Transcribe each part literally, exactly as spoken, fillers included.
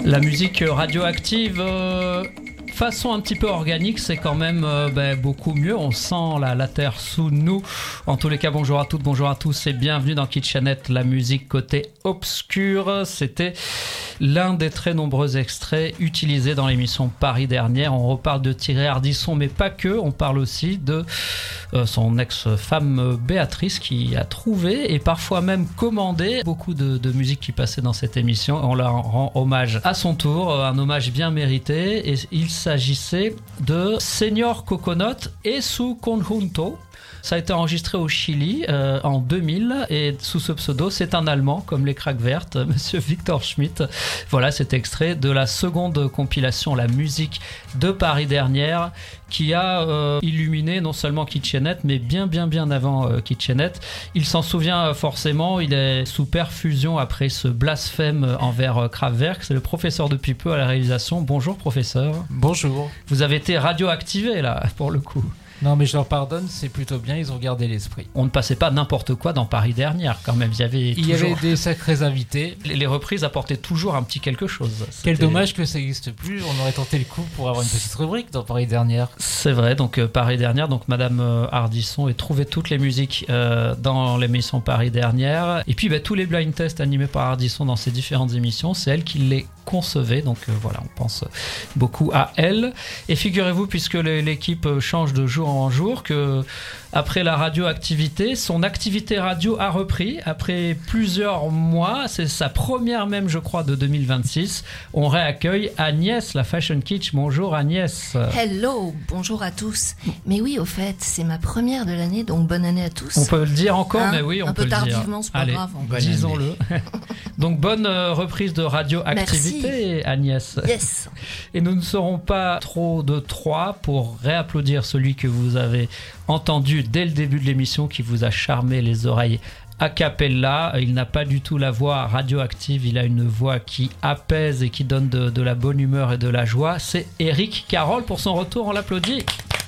La musique radioactive, euh, façon un petit peu organique, c'est quand même euh, ben, beaucoup mieux. On sent la, la terre sous nous. En tous les cas, bonjour à toutes, bonjour à tous et bienvenue dans Kitchenette, la musique côté obscur. C'était l'un des très nombreux extraits utilisés dans l'émission Paris dernière. On reparle de Thierry Ardisson, mais pas que. On parle aussi de euh, son ex-femme Béatrice qui a trouvé et parfois même commandé beaucoup de, de musique qui passait dans cette émission. On leur rend hommage à son tour, un hommage bien mérité. Et il s'agissait de Señor Coconut et su conjunto. Ça a été enregistré au Chili euh, en deux mille et sous ce pseudo, c'est un Allemand comme les Kraftwerk, Monsieur Victor Schmidt. Voilà cet extrait de la seconde compilation La musique de Paris dernière qui a euh, illuminé non seulement Kitchenette mais bien bien bien avant euh, Kitchenette. Il s'en souvient euh, forcément, il est sous perfusion après ce blasphème envers euh, Kraftwerk. C'est le professeur depuis peu à la réalisation. Bonjour professeur. Bonjour. Vous avez été radioactivé là pour le coup. Non mais je leur pardonne, c'est plutôt bien, ils ont gardé l'esprit. On ne passait pas n'importe quoi dans Paris dernière quand même, il y avait Il toujours... y avait des sacrés invités. Les reprises apportaient toujours un petit quelque chose. C'était... Quel dommage que ça n'existe plus, on aurait tenté le coup pour avoir une petite rubrique dans Paris dernière. C'est vrai, donc euh, Paris dernière, donc Madame euh, Ardisson et trouvait toutes les musiques euh, dans l'émission Paris dernière. Et puis bah, tous les blind tests animés par Ardisson dans ses différentes émissions, c'est elle qui les concevait, donc euh, voilà, on pense beaucoup à elle. Et figurez-vous, puisque l'équipe change de jour en jour, que après la radioactivité, son activité radio a repris après plusieurs mois. C'est sa première même, je crois, de deux mille vingt-six. On réaccueille Agnès, la Fashion Kitsch. Bonjour Agnès. Hello, bonjour à tous. Mais oui, au fait, c'est ma première de l'année, donc bonne année à tous. On peut le dire encore, hein, mais oui, on un peut le dire. Un peu dire. tardivement, c'est pas Allez, grave. disons-le. Donc bonne euh, reprise de radioactivité, merci. Agnès. Yes. Et nous ne serons pas trop de trois pour réapplaudir celui que vous avez entendu dès le début de l'émission, qui vous a charmé les oreilles a cappella. Il n'a pas du tout la voix radioactive, il a une voix qui apaise et qui donne de, de la bonne humeur et de la joie. C'est Éric Carole pour son retour, on l'applaudit.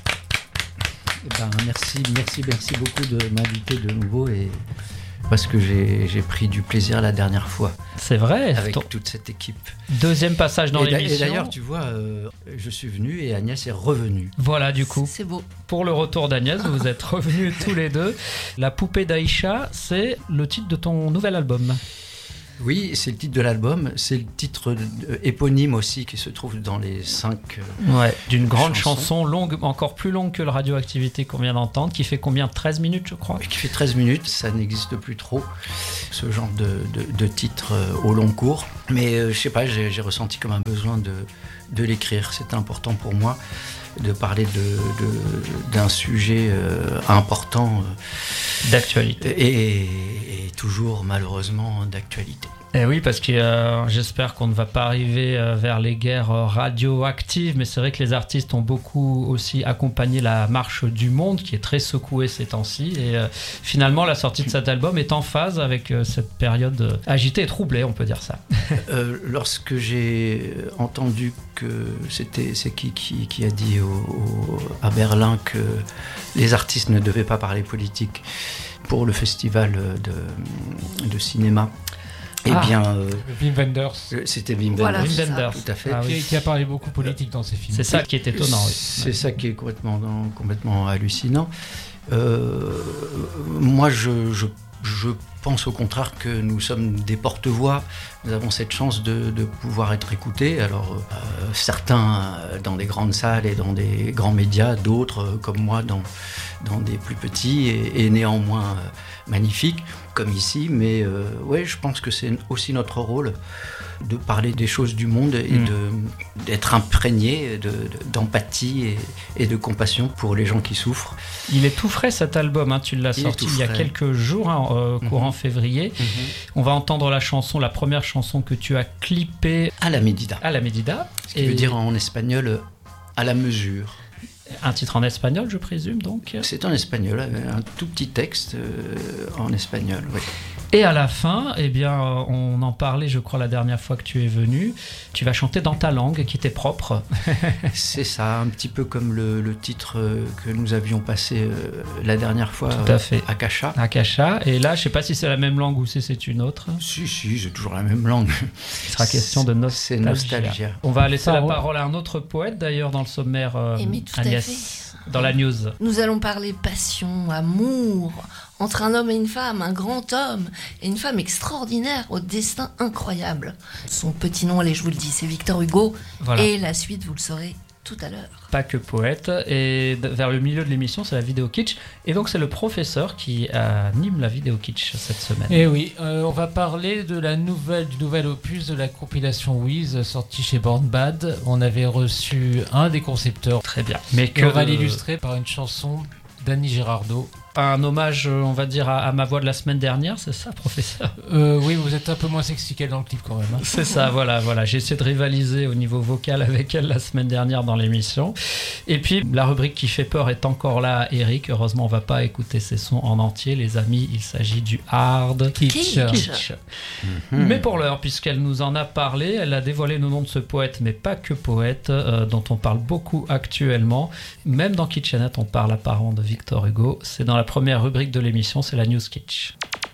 Eh ben, merci, merci, merci beaucoup de m'inviter de nouveau et parce que j'ai, j'ai pris du plaisir la dernière fois. C'est vrai. Avec ton... toute cette équipe. Deuxième passage dans et l'émission. Et d'ailleurs, tu vois, euh, je suis venu et Agnès est revenue. Voilà, du coup. C'est beau. Pour le retour d'Agnès, vous êtes revenus tous les deux. La poupée d'Aïcha, c'est le titre de ton nouvel album. Oui, c'est le titre de l'album, c'est le titre éponyme aussi qui se trouve dans les cinq euh, ouais, d'une grande chansons. chanson longue, encore plus longue que le Radioactivité qu'on vient d'entendre, qui fait combien, treize minutes je crois. Qui fait treize minutes, ça n'existe plus trop, ce genre de, de, de titre euh, au long cours. Mais euh, je sais pas, j'ai, j'ai ressenti comme un besoin de, de l'écrire, c'est important pour moi de parler de, de, d'un sujet euh, important euh, d'actualité et, et toujours malheureusement d'actualité. Et oui, parce que euh, j'espère qu'on ne va pas arriver euh, vers les guerres euh, radioactives, mais c'est vrai que les artistes ont beaucoup aussi accompagné la marche du monde, qui est très secouée ces temps-ci, et euh, finalement la sortie de cet album est en phase avec euh, cette période euh, agitée et troublée, on peut dire ça. euh, lorsque j'ai entendu que c'était, c'est qui, qui, qui a dit au, au, à Berlin que les artistes ne devaient pas parler politique pour le festival de, de cinéma, Eh ah, bien, euh, Wim Wenders. C'était Wim voilà, Wenders, Wim Wenders, tout à fait. Ah, oui. qui, qui a parlé beaucoup politique dans ses films. C'est ça qui est étonnant. Oui. C'est ça qui est complètement, complètement hallucinant. Euh, moi, je, je, je pense au contraire que nous sommes des porte-voix. Nous avons cette chance de, de pouvoir être écoutés. Alors, euh, certains dans des grandes salles et dans des grands médias, d'autres comme moi dans, dans des plus petits et, et néanmoins euh, magnifiques, comme ici. Mais euh, ouais, je pense que c'est aussi notre rôle de parler des choses du monde et mmh. de, d'être imprégné de, de, d'empathie et, et de compassion pour les gens qui souffrent. Il est tout frais cet album, hein, tu l'as il sorti il y a quelques jours, hein, euh, courant mmh. février. Mmh. On va entendre la chanson, la première chanson que tu as clippée à la Medida. À la Medida. Ce qui et... veut dire en espagnol à la mesure. Un titre en espagnol, je présume donc. C'est en espagnol, un tout petit texte euh, en espagnol, oui. Et à la fin, eh bien, on en parlait, je crois, la dernière fois que tu es venu. Tu vas chanter dans ta langue qui t'est propre. C'est ça, un petit peu comme le, le titre que nous avions passé euh, la dernière fois. Tout à fait. Akasha. Akasha. Et là, je ne sais pas si c'est la même langue ou si c'est une autre. Si, si, c'est toujours la même langue. Il sera question de nostalgie. C'est nostalgia. On va laisser Ça, la on... parole à un autre poète, d'ailleurs, dans le sommaire. Euh, Et mais tout Agnès, à fait. dans la news. Nous allons parler passion, amour, entre un homme et une femme, un grand homme et une femme extraordinaire au destin incroyable. Son petit nom, allez, je vous le dis, c'est Victor Hugo. Voilà. Et la suite, vous le saurez tout à l'heure. Pas que poète. Et vers le milieu de l'émission, c'est la vidéo kitsch. Et donc, c'est le professeur qui anime la vidéo kitsch cette semaine. Et oui, euh, on va parler de la nouvelle, du nouvel opus de la compilation Wiz sortie chez Born Bad. On avait reçu un des concepteurs. Très bien. Mais que Et on va l'illustrer par une chanson d'Annie Girardot. Un hommage, on va dire, à, à ma voix de la semaine dernière, c'est ça, professeur? euh, Oui, vous êtes un peu moins sexy qu'elle dans le clip quand même. Hein. C'est ça, voilà, voilà. J'ai essayé de rivaliser au niveau vocal avec elle la semaine dernière dans l'émission. Et puis, la rubrique qui fait peur est encore là, Eric. Heureusement, on va pas écouter ses sons en entier, les amis. Il s'agit du hard Kitsch. kitsch. Mm-hmm. Mais pour l'heure, puisqu'elle nous en a parlé, elle a dévoilé le nom de ce poète, mais pas que poète, euh, dont on parle beaucoup actuellement. Même dans Kitchenette, on parle apparemment de Victor Hugo. C'est dans la première rubrique de l'émission, c'est la News Kitsch.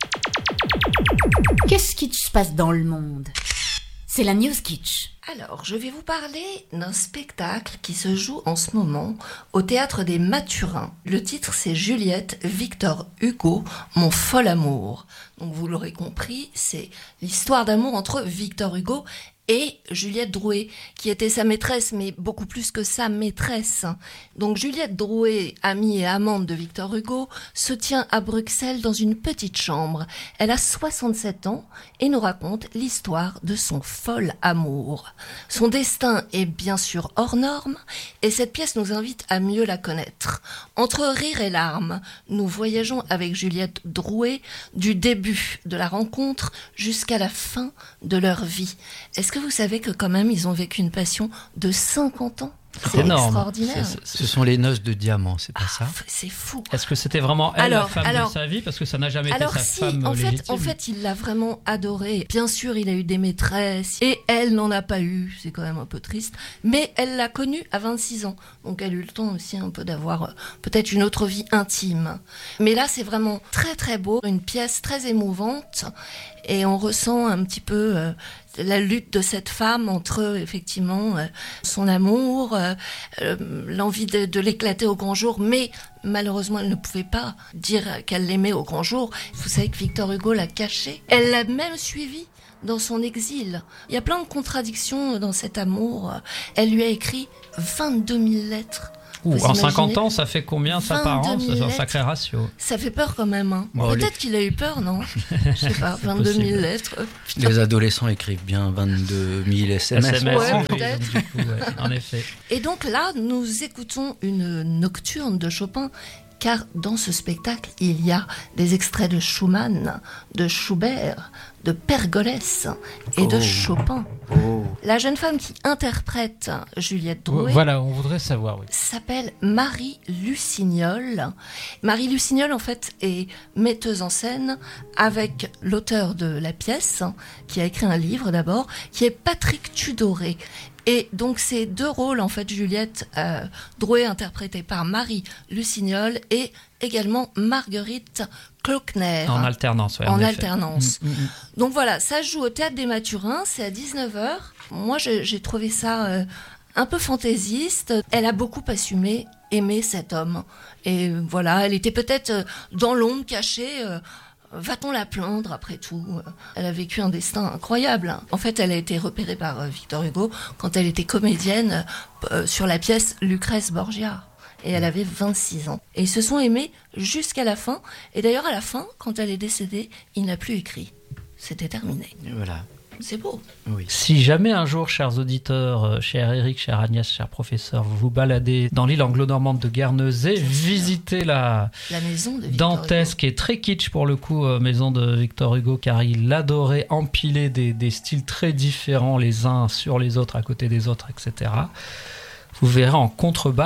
Qu'est-ce qui se passe dans le monde? C'est la News Kitsch. Alors, je vais vous parler d'un spectacle qui se joue en ce moment au Théâtre des Mathurins. Le titre, c'est Juliette, Victor Hugo, mon fol amour. Donc, vous l'aurez compris, c'est l'histoire d'amour entre Victor Hugo et Juliette Drouet, qui était sa maîtresse, mais beaucoup plus que sa maîtresse. Donc Juliette Drouet, amie et amante de Victor Hugo, se tient à Bruxelles dans une petite chambre. Elle a soixante-sept ans et nous raconte l'histoire de son fol amour. Son destin est bien sûr hors norme et cette pièce nous invite à mieux la connaître. Entre rire et larmes, nous voyageons avec Juliette Drouet du début de la rencontre jusqu'à la fin de leur vie. Est-ce que vous savez que quand même ils ont vécu une passion de cinquante ans? C'est énorme. Extraordinaire. C'est- c'est- Ce sont les noces de diamant, c'est pas Ah, ça? c'est fou. Est-ce que c'était vraiment elle Alors, la femme alors- de sa vie? Parce que ça n'a jamais Alors été sa si, femme en fait, légitime. en fait, il l'a vraiment adorée. Bien sûr, il a eu des maîtresses et elle n'en a pas eu. C'est quand même un peu triste. Mais elle l'a connu à vingt-six ans. Donc elle a eu le temps aussi un peu d'avoir euh, peut-être une autre vie intime. Mais là, c'est vraiment très très beau. Une pièce très émouvante. Et on ressent un petit peu euh, la lutte de cette femme entre effectivement euh, son amour, euh, euh, l'envie de, de l'éclater au grand jour, mais malheureusement elle ne pouvait pas dire qu'elle l'aimait au grand jour. Vous savez que Victor Hugo l'a caché. Elle l'a même suivi dans son exil. Il y a plein de contradictions dans cet amour. Elle lui a écrit vingt-deux mille lettres. Ouh, Vous en imaginez cinquante ans, ça fait combien ça par an? vingt-deux mille C'est un lettres. sacré ratio. Ça fait peur quand même. Hein. Bon, Peut-être les- qu'il a eu peur, non? Je sais pas, vingt-deux mille possible. lettres. Les adolescents écrivent bien vingt-deux mille S M S. S M S, Ouais, oui, peut-être. donc, du coup, ouais, en effet. Et donc là, nous écoutons une nocturne de Chopin, car dans ce spectacle, il y a des extraits de Schumann, de Schubert, de Pergolès et de Oh. Chopin. Oh. La jeune femme qui interprète Juliette Drouet Voilà, on voudrait savoir, oui. s'appelle Marie Lucignol. Marie Lucignol, en fait, est metteuse en scène avec l'auteur de la pièce, qui a écrit un livre d'abord, qui est Patrick Tudoré. Et donc ces deux rôles, en fait, Juliette euh, Drouet interprétée par Marie Lucignol et également Marguerite Klockner. En alternance, ouais, En effet. alternance. Mm, mm, mm. Donc voilà, ça se joue au Théâtre des Mathurins, c'est à dix-neuf heures. Moi, j'ai j'ai trouvé ça euh, un peu fantaisiste. Elle a beaucoup assumé, aimé cet homme. Et euh, voilà, elle était peut-être euh, dans l'ombre, cachée. euh, Va-t-on la plaindre après tout? Elle a vécu un destin incroyable. En fait, elle a été repérée par euh, Victor Hugo quand elle était comédienne euh, sur la pièce Lucrèce Borgia. Et elle avait vingt-six ans. Et ils se sont aimés jusqu'à la fin. Et d'ailleurs, à la fin, quand elle est décédée, il n'a plus écrit. C'était terminé. Et voilà. C'est beau. Oui. Si jamais un jour, chers auditeurs, euh, cher Eric, cher Agnès, cher professeur, vous vous baladez dans l'île anglo-normande de Guernesey, visitez la La maison de Victor dantesque et très kitsch pour le coup, euh, maison de Victor Hugo, car il adorait empiler des, des styles très différents les uns sur les autres, à côté des autres, et cetera. Vous verrez en contrebas une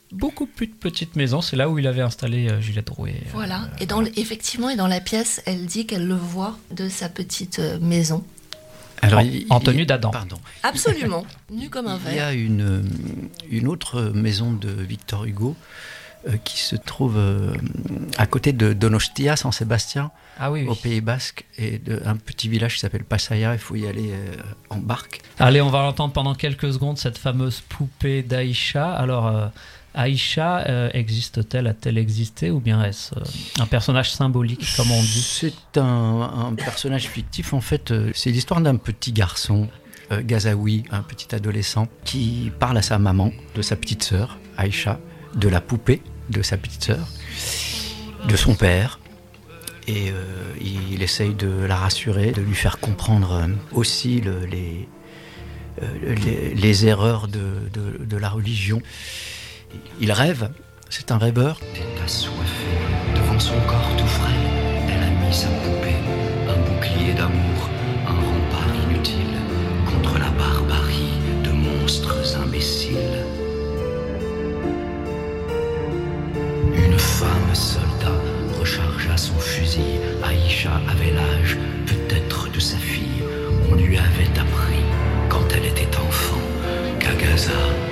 beaucoup plus de petites maisons. C'est là où il avait installé euh, Juliette Drouet. Voilà. Euh, Et dans le- effectivement, et dans la pièce, elle dit qu'elle le voit de sa petite euh, maison. Alors, En- il- en il- tenue d'Adam. Pardon. Absolument, nu comme un Il y verre. a une, une autre maison de Victor Hugo euh, qui se trouve euh, à côté de Donostia, San Sébastien, Ah oui, oui. au Pays Basque, et de, un petit village qui s'appelle Pasaia. Il faut y aller euh, en barque. Allez, on va l'entendre pendant quelques secondes, cette fameuse poupée d'Aïcha. Alors, euh, Aïcha, euh, existe-t-elle, a-t-elle existé, ou bien est-ce euh, un personnage symbolique, comme on dit? C'est un, un personnage fictif, en fait. euh, C'est l'histoire d'un petit garçon, euh, Gazaoui, un petit adolescent, qui parle à sa maman, de sa petite sœur, Aïcha, de la poupée de sa petite sœur, de son père. Et euh, il essaye de la rassurer, de lui faire comprendre euh, aussi le- les, euh, les, les erreurs de, de- de la religion. Il rêve, c'est un rêveur. Tête assoiffée, devant son corps tout frais, elle a mis sa poupée, un bouclier d'amour, un rempart inutile contre la barbarie de monstres imbéciles. Une femme soldat rechargea son fusil. Aïcha avait l'âge, peut-être de sa fille. On lui avait appris, quand elle était enfant, qu'à Gaza,